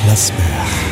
أحلى صباح.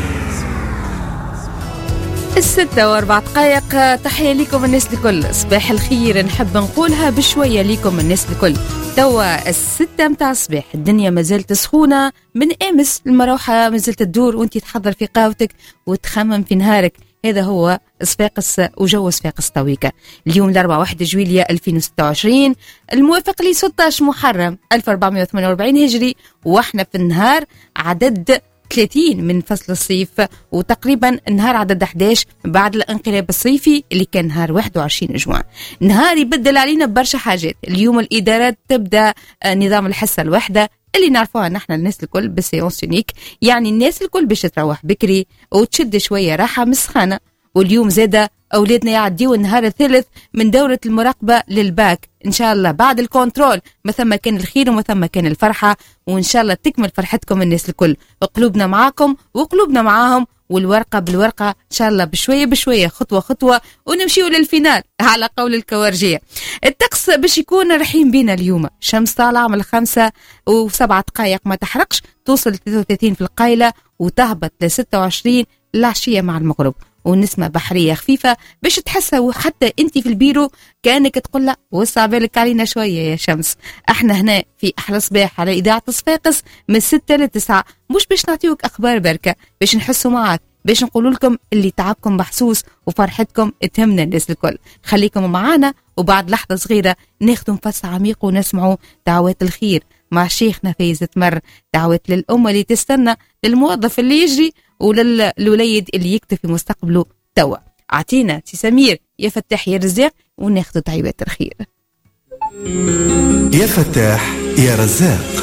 6:04. تحية لكم الناس الكل، صباح الخير نحب نقولها بشوية لكم الناس الكل. توا 6 متاع الصباح، الدنيا مازالت سخونة من أمس، المروحة مازالت تدور وانتي تحضر في قهوتك وتخمم في نهارك. هذا هو صفاقس وجو صفاقس تويكا. اليوم الأربعاء 1 جويلية 2026 الموافق لي 16 محرم 1448 هجري، واحنا في النهار عدد 30 من فصل الصيف، وتقريبا نهار عدد 11 بعد الانقلاب الصيفي اللي كان نهار 21 جوان. نهار يبدل علينا برشا حاجات. اليوم الإدارات تبدأ نظام الحصة الوحدة اللي نعرفوها نحن الناس الكل بسيونس يونيك، يعني الناس الكل باش تروح بكري وتشد شوية راحة مسخانة. واليوم زادة أولادنا يعديوا النهار الثالث من دورة المراقبة للباك، إن شاء الله بعد الكنترول ما ثم كان الخير وما ثم كان الفرحة، وإن شاء الله تكمل فرحتكم الناس الكل. قلوبنا معاكم وقلوبنا معاهم، والورقة بالورقة إن شاء الله بشوية بشوية خطوة خطوة ونمشيوا للفينال على قول الكوارجية. الطقس باش يكون رحيم بينا اليوم، شمس طالعة من 5:07 ما تحرقش، توصل 33 في القايلة وتهبط ل 26 العشية مع المغرب، ونسمة بحرية خفيفة باش تحسها وحتى انت في البيرو كأنك تقول لا وسع بالك علينا شوية يا شمس. احنا هنا في أحلى صباح على إذاعة صفاقس من 6 ل 9، مش باش نعطيوك أخبار بركة، باش نحسوا معاك، باش نقول لكم اللي تعبكم محسوس وفرحتكم تهمنا الناس الكل. خليكم معانا، وبعد لحظة صغيرة ناخذ نفس عميق ونسمعوا دعوات الخير مع شيخنا فايز تمر، دعوات للأمة اللي تستنى، للموظف اللي يجري، وللوليد اللي يكتب في مستقبله توا. عطينا سي سمير يا فتاح يا رزاق وناخذ دعوات الخير. يا فتاح يا رزاق.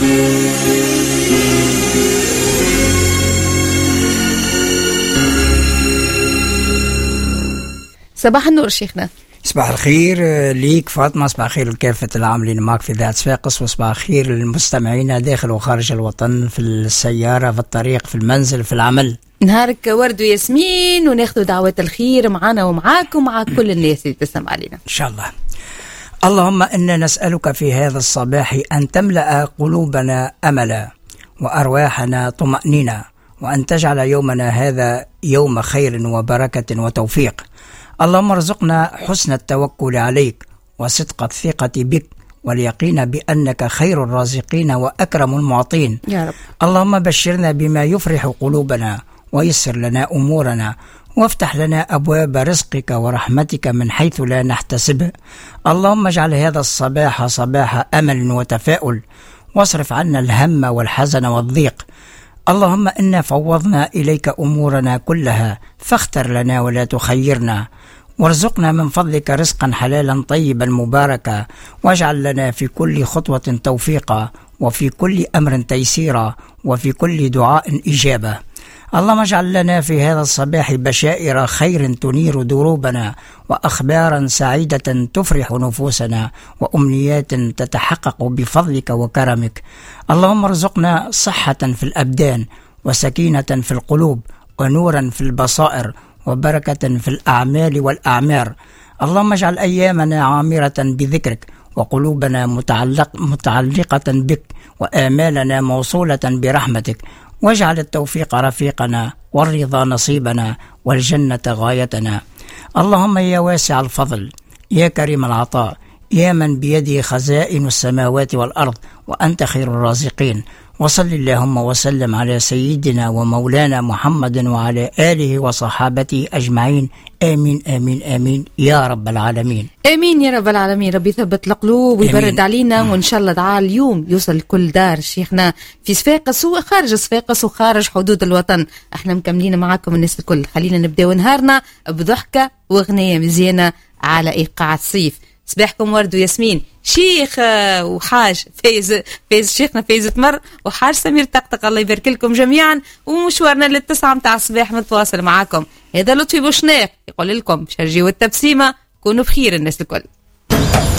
صباح النور شيخنا. صباح الخير ليك فاطمة، صباح الخير لكافة العاملين معك في ذات صفاقس، وصباح الخير للمستمعين داخل وخارج الوطن، في السيارة، في الطريق، في المنزل، في العمل. نهارك ورد وياسمين، وناخذ دعوات الخير معنا ومعاك ومع كل الناس اللي تسمع علينا إن شاء الله. اللهم إنا نسألك في هذا الصباح أن تملأ قلوبنا أملا وأرواحنا طمأنينة، وأن تجعل يومنا هذا يوم خير وبركة وتوفيق. اللهم ارزقنا حسن التوكل عليك وصدق الثقة بك واليقين بأنك خير الرازقين وأكرم المعطين يا رب. اللهم بشرنا بما يفرح قلوبنا ويسر لنا أمورنا وافتح لنا أبواب رزقك ورحمتك من حيث لا نحتسب. اللهم اجعل هذا الصباح صباح أمل وتفاؤل، واصرف عنا الهم والحزن والضيق. اللهم إنا فوضنا إليك أمورنا كلها، فاختر لنا ولا تخيرنا، وارزقنا من فضلك رزقا حلالا طيبا مباركا، واجعل لنا في كل خطوة توفيقا، وفي كل أمر تيسيرا، وفي كل دعاء إجابة. اللهم اجعل لنا في هذا الصباح بشائر خير تنير دروبنا، وأخبارا سعيدة تفرح نفوسنا، وأمنيات تتحقق بفضلك وكرمك. اللهم ارزقنا صحة في الأبدان، وسكينة في القلوب، ونورا في البصائر، وبركة في الأعمال والأعمار. اللهم اجعل أيامنا عامرة بذكرك، وقلوبنا متعلقة بك، وآمالنا موصولة برحمتك، واجعل التوفيق رفيقنا، والرضا نصيبنا، والجنة غايتنا. اللهم يا واسع الفضل، يا كريم العطاء، يا من بيده خزائن السماوات والأرض، وأنت خير الرازقين، وصل اللهم وسلم على سيدنا ومولانا محمد وعلى آله وصحابته أجمعين. آمين آمين آمين يا رب العالمين. آمين يا رب العالمين. ربي يثبت القلوب ويبرد علينا، وإن شاء الله دعاء اليوم يوصل لكل دار شيخنا في صفاقس وخارج صفاقس وخارج حدود الوطن. احنا مكملين معاكم الناس الكل. خلينا نبداو نهارنا بضحكة وغنية مزيانة على إيقاع الصيف. صباحكم ورد وياسمين، شيخ وحاج فايز شيخنا فايز تمر وحاج سمير طقطق، الله يبارك لكم جميعا. ومشوارنا لل9 متاع الصباح متواصل معاكم. هذا لطفي بوشناق يقول لكم شرجي والتبسيمة، كونوا بخير الناس الكل.